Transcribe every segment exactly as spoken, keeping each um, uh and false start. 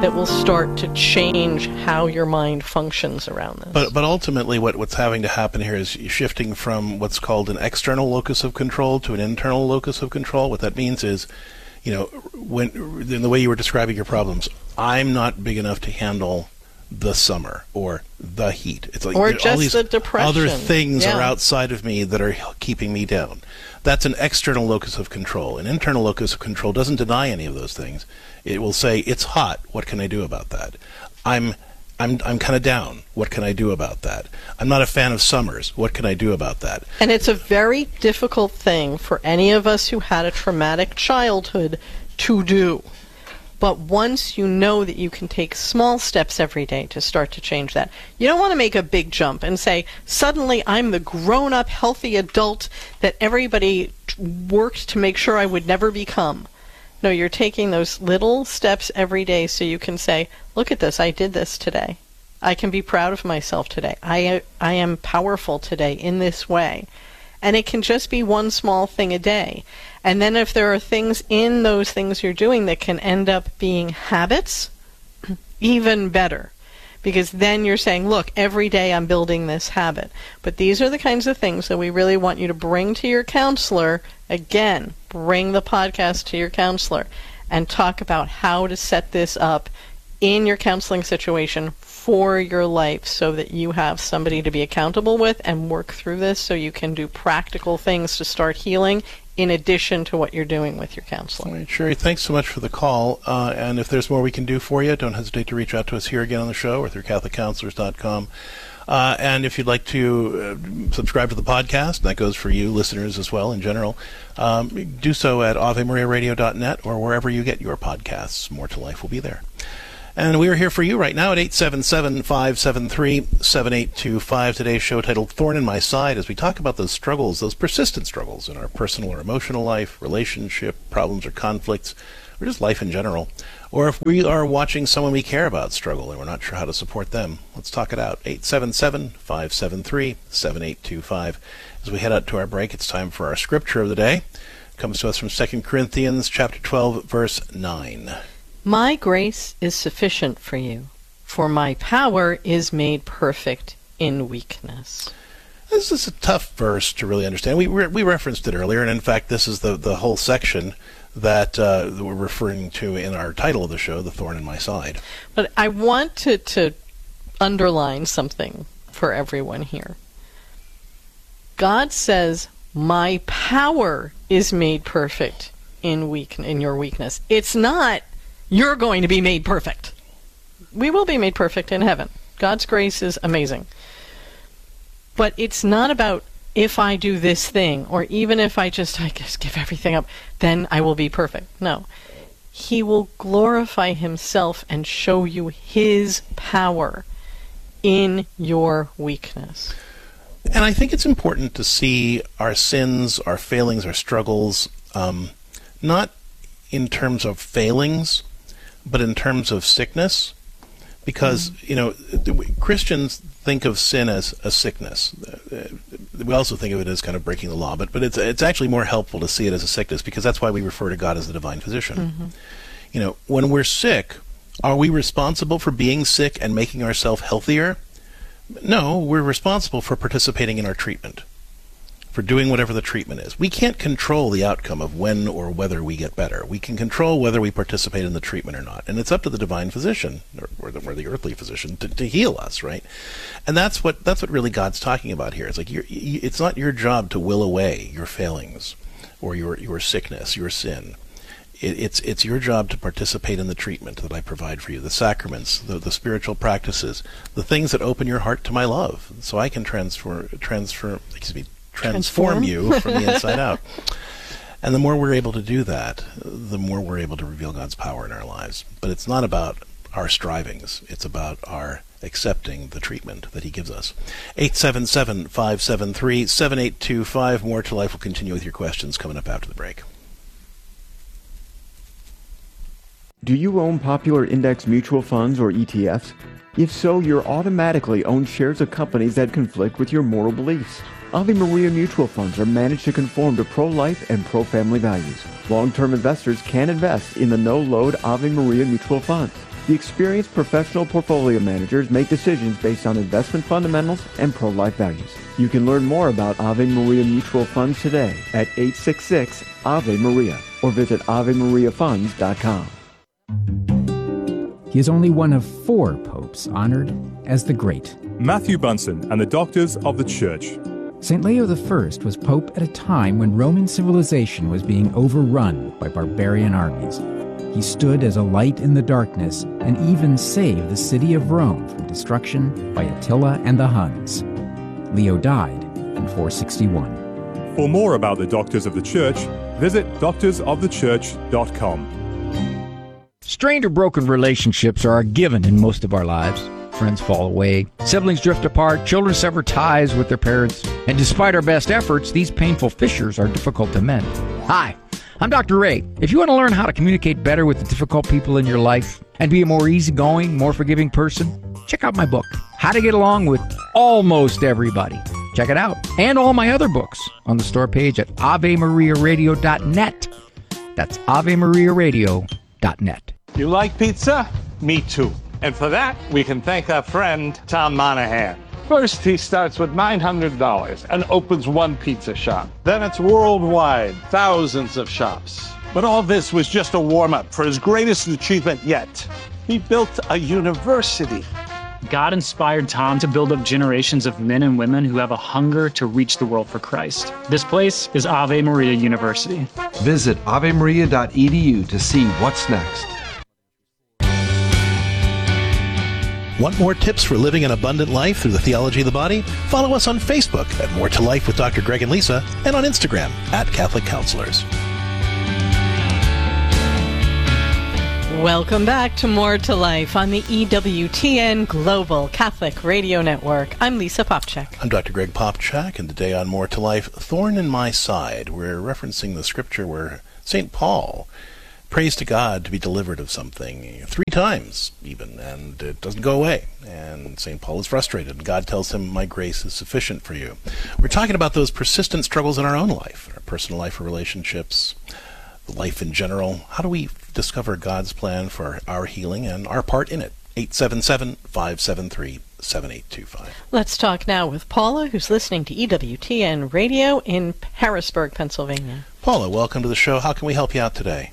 that will start to change how your mind functions around this. But but ultimately what, what's having to happen here is shifting from what's called an external locus of control to an internal locus of control. What that means is, you know, when in the way you were describing your problems, I'm not big enough to handle the summer or the heat. It's like or all just these the depression. Other things yeah. are outside of me that are keeping me down. That's an external locus of control. An internal locus of control doesn't deny any of those things. It will say, it's hot. What can I do about that? I'm I'm I'm kind of down. What can I do about that? I'm not a fan of summers. What can I do about that? And it's a very difficult thing for any of us who had a traumatic childhood to do. But once you know that you can take small steps every day to start to change that, you don't want to make a big jump and say, suddenly I'm the grown-up, healthy adult that everybody worked to make sure I would never become. No, you're taking those little steps every day so you can say, look at this, I did this today. I can be proud of myself today. I, I am powerful today in this way. And it can just be one small thing a day. And then if there are things in those things you're doing that can end up being habits, even better. Because then you're saying, look, every day I'm building this habit. But these are the kinds of things that we really want you to bring to your counselor. Again, bring the podcast to your counselor and talk about how to set this up in your counseling situation for your life so that you have somebody to be accountable with and work through this so you can do practical things to start healing in addition to what you're doing with your counseling. All right, Sherry, thanks so much for the call. Uh, and if there's more we can do for you, don't hesitate to reach out to us here again on the show or through Catholic Counselors dot com. Uh, and if you'd like to uh, subscribe to the podcast, that goes for you listeners as well in general, um, do so at Ave Maria Radio dot net or wherever you get your podcasts. More to Life will be there. And we are here for you right now at eight seven seven, five seven three, seven eight two five. Today's show titled Thorn in My Side, as we talk about those struggles, those persistent struggles in our personal or emotional life, relationship, problems or conflicts, or just life in general. Or if we are watching someone we care about struggle and we're not sure how to support them, let's talk it out. eight seven seven, five seven three, seven eight two five. As we head out to our break, it's time for our scripture of the day. It comes to us from Second Corinthians chapter twelve, verse nine. My grace is sufficient for you, for my power is made perfect in weakness. This is a tough verse to really understand. We re- we referenced it earlier, and in fact, this is the, the whole section that, uh, that we're referring to in our title of the show, The Thorn in My Side. But I want to, to underline something for everyone here. God says, my power is made perfect in weak in your weakness. It's not, you're going to be made perfect. We will be made perfect in heaven. God's grace is amazing. But it's not about if I do this thing, or even if I just, I guess, give everything up, then I will be perfect. No. He will glorify himself and show you his power in your weakness. And I think it's important to see our sins, our failings, our struggles, um, not in terms of failings, but in terms of sickness. Because, mm. you know, Christians think of sin as a sickness. We also think of it as kind of breaking the law, but, but it's it's actually more helpful to see it as a sickness, because that's why we refer to God as the divine physician. Mm-hmm. You know, when we're sick, are we responsible for being sick and making ourselves healthier? No, we're responsible for participating in our treatment, for doing whatever the treatment is. We can't control the outcome of when or whether we get better. We can control whether we participate in the treatment or not. And it's up to the divine physician, or, or, the, or the earthly physician, to, to heal us, right? And that's what that's what really God's talking about here. It's like you're, you, it's not your job to will away your failings or your, your sickness, your sin. It, it's it's your job to participate in the treatment that I provide for you, the sacraments, the, the spiritual practices, the things that open your heart to my love, so I can transfer, transfer, excuse me, transform, transform you from the inside out. And the more we're able to do that, the more we're able to reveal God's power in our lives. But it's not about our strivings. It's about our accepting the treatment that he gives us. eight seven seven, five seven three, seven eight two five. More to Life will continue with your questions coming up after the break. Do you own popular index mutual funds or E T Fs? If so, you're automatically own shares of companies that conflict with your moral beliefs. Ave Maria mutual funds are managed to conform to pro-life and pro-family values. Long-term investors can invest in the no-load Ave Maria mutual funds. The experienced professional portfolio managers make decisions based on investment fundamentals and pro-life values. You can learn more about Ave Maria Mutual Funds today at eight six six, A V E Maria or visit ave maria funds dot com. He is only one of four popes honored as the Great. Matthew Bunsen and the Doctors of the Church. Saint Leo the First was pope at a time when Roman civilization was being overrun by barbarian armies. He stood as a light in the darkness and even saved the city of Rome from destruction by Attila and the Huns. Leo died in four sixty-one. For more about the Doctors of the Church, visit doctors of the church dot com. Strained or broken relationships are a given in most of our lives. Friends fall away, siblings drift apart, children sever ties with their parents, and despite our best efforts, these painful fissures are difficult to mend. Hi, I'm Doctor Ray. If you want to learn how to communicate better with the difficult people in your life and be a more easygoing, more forgiving person, check out my book, How to Get Along with Almost Everybody. Check it out, and all my other books on the store page at ave maria radio dot net. That's ave maria radio dot net. You like pizza? Me too. And for that, we can thank our friend, Tom Monahan. First, he starts with nine hundred dollars and opens one pizza shop. Then it's worldwide, thousands of shops. But all this was just a warm-up for his greatest achievement yet. He built a university. God inspired Tom to build up generations of men and women who have a hunger to reach the world for Christ. This place is Ave Maria University. Visit ave maria dot e d u to see what's next. Want more tips for living an abundant life through the theology of the body? Follow us on Facebook at More to Life with Doctor Greg and Lisa, and on Instagram at Catholic Counselors. Welcome back to More to Life on the E W T N Global Catholic Radio Network. I'm Lisa Popchak. I'm Doctor Greg Popchak, and today on More to Life, Thorn in My Side, we're referencing the scripture where Saint Paul prays to God to be delivered of something three times even, and it doesn't go away. And Saint Paul is frustrated, and God tells him, my grace is sufficient for you. We're talking about those persistent struggles in our own life, our personal life or relationships, life in general. How do we discover God's plan for our healing and our part in it? eight seven seven, five seven three, seven eight two five. Let's talk now with Paula, who's listening to E W T N Radio in Harrisburg, Pennsylvania. Paula, welcome to the show. How can we help you out today?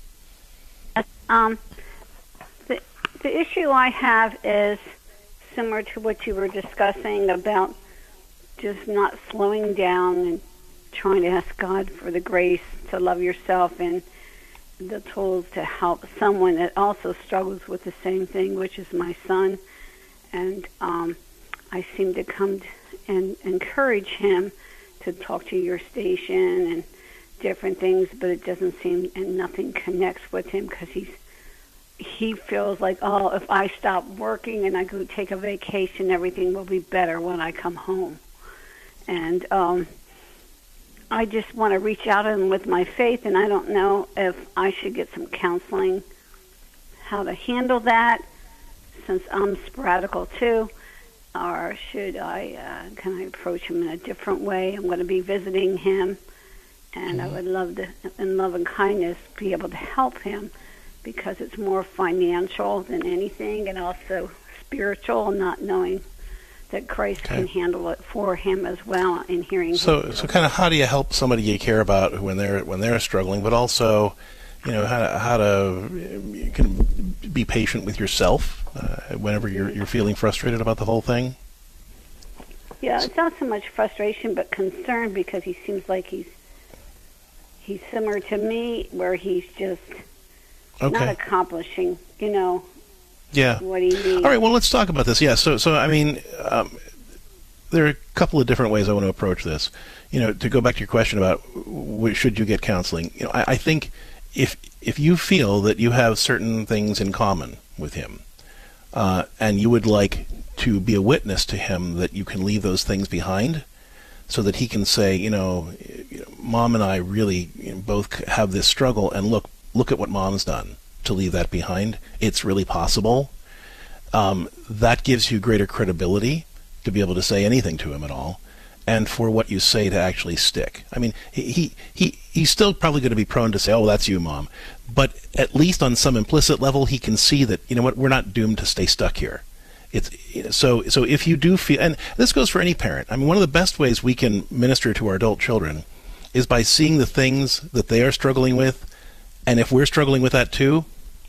Um, the, the issue I have is similar to what you were discussing about just not slowing down and trying to ask God for the grace to love yourself and the tools to help someone that also struggles with the same thing, which is my son. And um, I seem to come and encourage him to talk to your station and different things, but it doesn't seem, and nothing connects with him because he's he feels like, oh, if I stop working and I go take a vacation, everything will be better when I come home. And um, I just want to reach out to him with my faith, and I don't know if I should get some counseling, how to handle that, since I'm sporadical too, or should I, uh, can I approach him in a different way? I'm going to be visiting him, and I would love to, in love and kindness, be able to help him, because it's more financial than anything, and also spiritual, not knowing that Christ okay. can handle it for him as well in hearing. So, him. so kind of, how do you help somebody you care about when they're when they're struggling, but also, you know, how to, how to you can be patient with yourself uh, whenever you're you're feeling frustrated about the whole thing. Yeah, it's not so much frustration, but concern, because he seems like he's he's similar to me, where he's just okay. not accomplishing, you know. Yeah. What do you mean? All right. Well, let's talk about this. Yeah. So, so I mean, um, there are a couple of different ways I want to approach this. You know, to go back to your question about w- should you get counseling. You know, I, I think if if you feel that you have certain things in common with him, uh, and you would like to be a witness to him that you can leave those things behind, so that he can say, you know, Mom and I really you know, both have this struggle, and look, look at what Mom's done to leave that behind. It's really possible. Um, that gives you greater credibility to be able to say anything to him at all. and for what you say to actually stick. I mean, he, he, he he's still probably going to be prone to say, oh, that's you, Mom. But at least on some implicit level, he can see that, you know what, we're not doomed to stay stuck here. It's, so so if you do feel, and this goes for any parent, I mean, one of the best ways we can minister to our adult children is by seeing the things that they are struggling with, and if we're struggling with that too,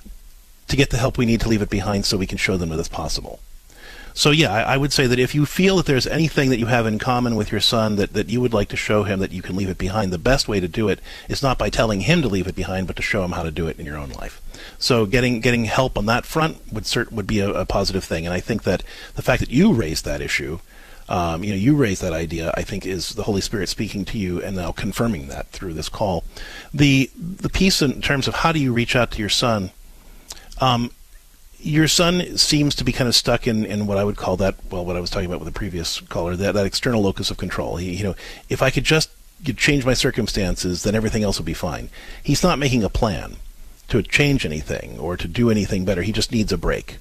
to get the help we need to leave it behind so we can show them that it's possible. So yeah, I, I would say that if you feel that there's anything that you have in common with your son that, that you would like to show him that you can leave it behind, the best way to do it is not by telling him to leave it behind, but to show him how to do it in your own life. So getting getting help on that front would cert, would be a, a positive thing. And I think that the fact that you raised that issue, um, you know, you raised that idea, I think is the Holy Spirit speaking to you and now confirming that through this call. The the piece in terms of how do you reach out to your son, um, your son seems to be kind of stuck in, in what I would call that, well, what I was talking about with the previous caller, that, that external locus of control. He, you know, if I could just change my circumstances, then everything else would be fine. He's not making a plan to change anything or to do anything better. He just needs a break.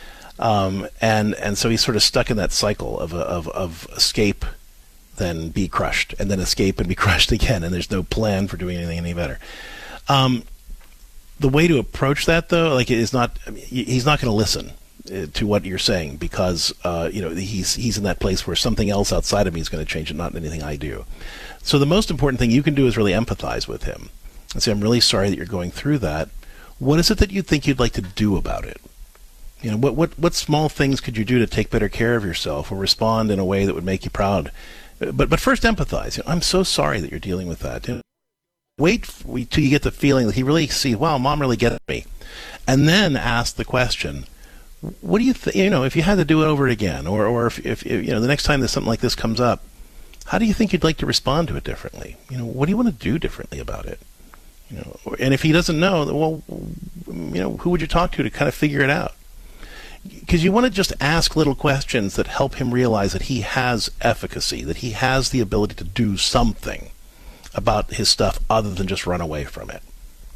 Um, and, and so he's sort of stuck in that cycle of, of, of escape, then be crushed, and then escape and be crushed again, and there's no plan for doing anything any better. Um, The way to approach that, though, like, is not. I mean, he's not going to listen to what you're saying because, uh, you know, he's he's in that place where something else outside of me is going to change it, not anything I do. So the most important thing you can do is really empathize with him and say, "I'm really sorry that you're going through that. What is it that you think you'd like to do about it? You know, what what what small things could you do to take better care of yourself or respond in a way that would make you proud? But but first, empathize. You know, I'm so sorry that you're dealing with that." You know, wait till you get the feeling that he really sees, wow, Mom really gets me. And then ask the question, what do you think, you know, if you had to do it over again, or, or if, if, if, you know, the next time that something like this comes up, how do you think you'd like to respond to it differently? You know, what do you want to do differently about it? You know, and if he doesn't know, well, you know, who would you talk to to kind of figure it out? Because you want to just ask little questions that help him realize that he has efficacy, that he has the ability to do something about his stuff other than just run away from it.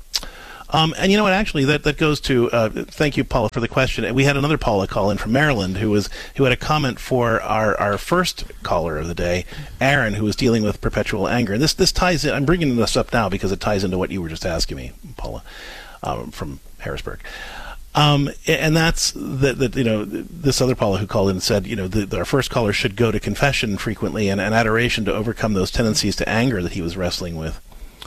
Um, and you know what, actually, that, that goes to, uh, thank you, Paula, for the question. We had another Paula call in from Maryland who was who had a comment for our, our first caller of the day, Aaron, who was dealing with perpetual anger. And this, this ties in, I'm bringing this up now because it ties into what you were just asking me, Paula, um, from Harrisburg. Um, and that's that, that, you know, this other Paula who called in and said, you know, the, the, our first caller should go to confession frequently and, and adoration to overcome those tendencies to anger that he was wrestling with.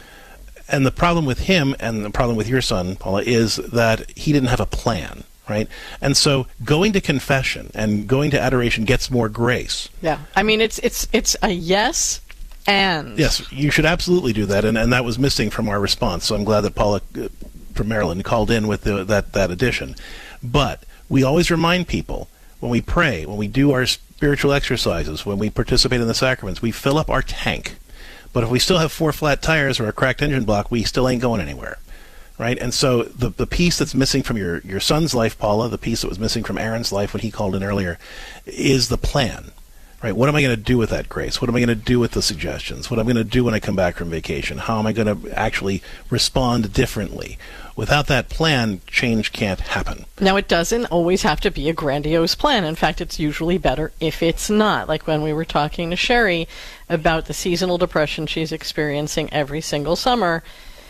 And the problem with him and the problem with your son, Paula, is that he didn't have a plan, right? And so going to confession and going to adoration gets more grace. Yeah. I mean, it's it's it's a yes and. Yes, you should absolutely do that. And, and that was missing from our response. So I'm glad that Paula Uh, from Maryland called in with the, that that addition. But we always remind people when we pray, when we do our spiritual exercises, when we participate in the sacraments, we fill up our tank. But if we still have four flat tires or a cracked engine block, we still ain't going anywhere, right? And so the the piece that's missing from your your son's life, Paula, the piece that was missing from Aaron's life when he called in earlier, is the plan. Right, what am I going to do with that grace? What am I going to do with the suggestions? What am I going to do when I come back from vacation? How am I going to actually respond differently? Without that plan, change can't happen. Now, it doesn't always have to be a grandiose plan. In fact, it's usually better if it's not. Like when we were talking to Sherry about the seasonal depression she's experiencing every single summer,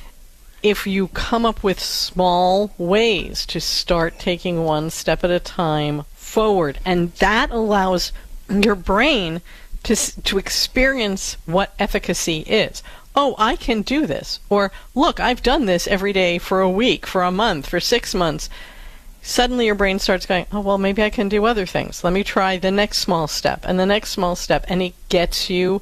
if you come up with small ways to start taking one step at a time forward, and that allows your brain to to experience what efficacy is. Oh, I can do this. Or, look, I've done this every day for a week, for a month, for six months. Suddenly your brain starts going, oh, well, maybe I can do other things. Let me try the next small step and the next small step. And it gets you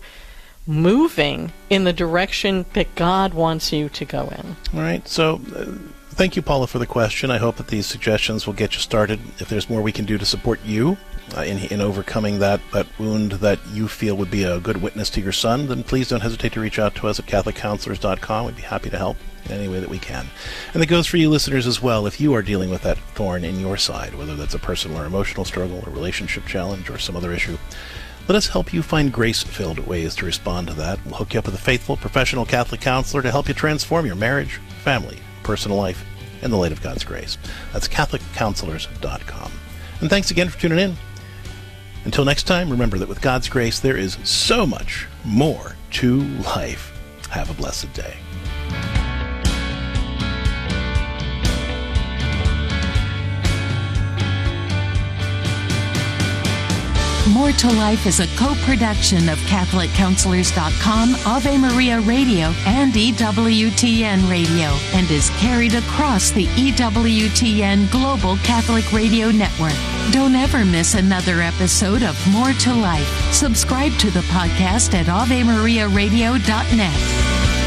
moving in the direction that God wants you to go in. All right. So uh, thank you, Paula, for the question. I hope that these suggestions will get you started. If there's more we can do to support you Uh, in, in overcoming that, that wound that you feel would be a good witness to your son, then please don't hesitate to reach out to us at catholic counselors dot com. We'd be happy to help in any way that we can. And that goes for you listeners as well. If you are dealing with that thorn in your side, whether that's a personal or emotional struggle, a relationship challenge, or some other issue, let us help you find grace-filled ways to respond to that. We'll hook you up with a faithful, professional Catholic counselor to help you transform your marriage, family, personal life in the light of God's grace. That's catholic counselors dot com. And thanks again for tuning in. Until next time, remember that with God's grace, there is so much more to life. Have a blessed day. More to Life is a co-production of Catholic Counselors dot com, Ave Maria Radio, and E W T N Radio, and is carried across the E W T N Global Catholic Radio Network. Don't ever miss another episode of More to Life. Subscribe to the podcast at Ave Maria Radio dot net.